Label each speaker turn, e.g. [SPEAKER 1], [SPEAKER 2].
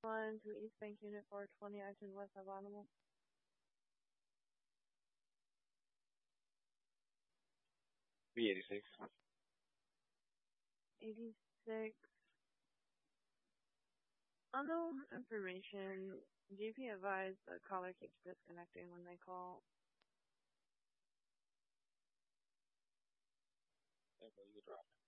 [SPEAKER 1] Line to East Bank Unit 420, acting west of Animal.
[SPEAKER 2] 86.
[SPEAKER 1] 86. Unknown information. GP advised the caller keeps disconnecting when they call.
[SPEAKER 2] You drop.